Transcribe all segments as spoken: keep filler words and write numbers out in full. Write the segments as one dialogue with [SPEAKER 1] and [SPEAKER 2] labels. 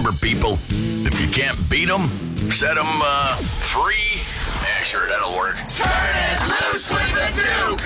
[SPEAKER 1] Remember, people, if you can't beat them, set them uh, free. Yeah, sure, that'll work.
[SPEAKER 2] Turn it loose with the Duke!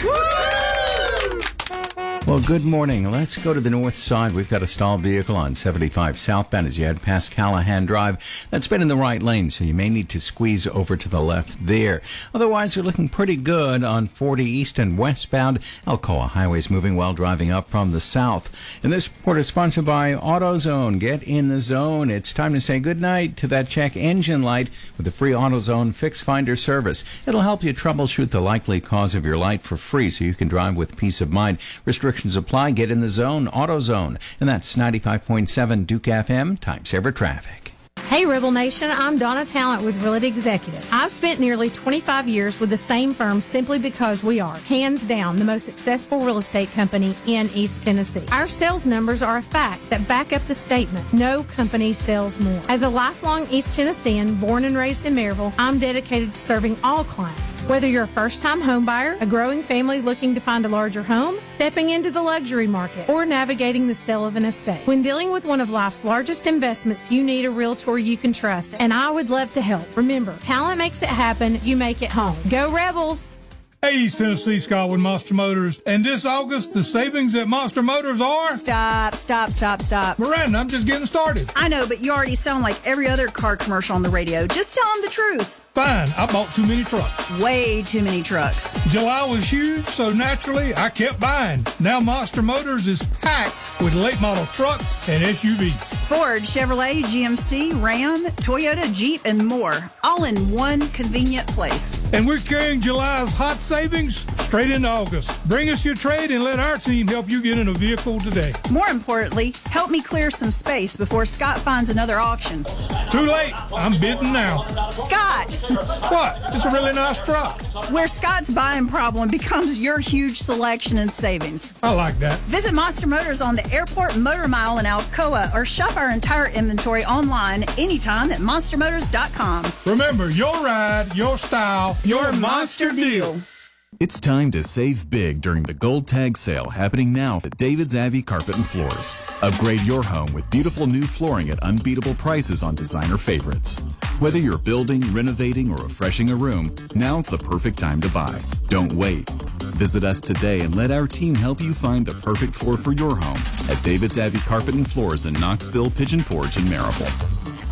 [SPEAKER 2] Woo!
[SPEAKER 3] Well, good morning. Let's go to the north side. We've got a stalled vehicle on seventy-five southbound as you head past Callahan Drive. That's been in the right lane, so you may need to squeeze over to the left there. Otherwise, you're looking pretty good on forty east and westbound. Alcoa Highway's moving well, driving up from the south. And this report is sponsored by AutoZone. Get in the zone. It's time to say goodnight to that check engine light with the free AutoZone Fix Finder service. It'll help you troubleshoot the likely cause of your light for free so you can drive with peace of mind. Restrictions apply. Get in the zone. AutoZone. And that's ninety-five point seven Duke F M, time saver traffic.
[SPEAKER 4] Hey, Rebel Nation, I'm Donna Talent with Realty Executives. I've spent nearly twenty-five years with the same firm simply because we are, hands down, the most successful real estate company in East Tennessee. Our sales numbers are a fact that back up the statement, no company sells more. As a lifelong East Tennessean, born and raised in Maryville, I'm dedicated to serving all clients. Whether you're a first-time home buyer, a growing family looking to find a larger home, stepping into the luxury market, or navigating the sale of an estate. When dealing with one of life's largest investments, you need a realtor you can trust, and I would love to help. Remember, talent makes it happen, you make it home. Go Rebels!
[SPEAKER 5] Hey, East Tennessee, Scott with Monster Motors. And this August, the savings at Monster Motors are...
[SPEAKER 6] Stop, stop, stop, stop.
[SPEAKER 5] Miranda, I'm just getting started.
[SPEAKER 6] I know, but you already sound like every other car commercial on the radio. Just tell them the truth.
[SPEAKER 5] Fine, I bought too many trucks.
[SPEAKER 6] Way too many trucks.
[SPEAKER 5] July was huge, so naturally, I kept buying. Now Monster Motors is packed with late model trucks and S U Vs.
[SPEAKER 6] Ford, Chevrolet, G M C, Ram, Toyota, Jeep, and more. All in one convenient place.
[SPEAKER 5] And we're carrying July's hot savings straight into August. Bring us your trade and let our team help you get in a vehicle today.
[SPEAKER 6] More importantly, help me clear some space before Scott finds another auction.
[SPEAKER 5] Too late. I'm bidding now.
[SPEAKER 6] Scott!
[SPEAKER 5] What? It's a really nice truck.
[SPEAKER 6] Where Scott's buying problem becomes your huge selection and savings.
[SPEAKER 5] I like that.
[SPEAKER 6] Visit Monster Motors on the Airport Motor Mile in Alcoa or shop our entire inventory online anytime at monster motors dot com.
[SPEAKER 5] Remember, your ride, your style, your monster deal.
[SPEAKER 7] It's time to save big during the Gold Tag sale happening now at David's Abbey Carpet and Floors. Upgrade your home with beautiful new flooring at unbeatable prices on designer favorites. Whether you're building, renovating, or refreshing a room, now's the perfect time to buy. Don't wait. Visit us today and let our team help you find the perfect floor for your home at David's Abbey Carpet and Floors in Knoxville, Pigeon Forge, and Maryville.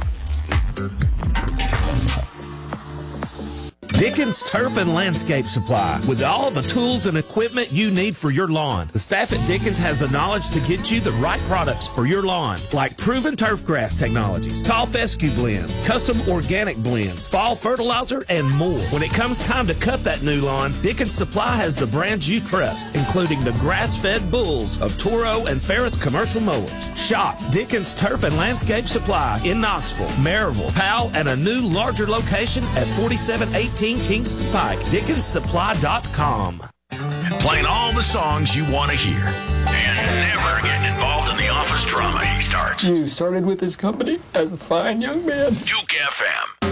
[SPEAKER 8] Dickens Turf and Landscape Supply. With all the tools and equipment you need for your lawn, the staff at Dickens has the knowledge to get you the right products for your lawn, like proven turf grass technologies, tall fescue blends, custom organic blends, fall fertilizer, and more. When it comes time to cut that new lawn, Dickens Supply has the brands you trust, including the grass-fed bulls of Toro and Ferris commercial mowers. Shop Dickens Turf and Landscape Supply in Knoxville, Maryville, Powell, and a new larger location at forty-seven eighteen Kingston Pike. Dickens Supply dot com.
[SPEAKER 1] Playing all the songs you want to hear and never getting involved in the office drama he starts.
[SPEAKER 9] You started with this company as a fine young man.
[SPEAKER 1] Duke F M.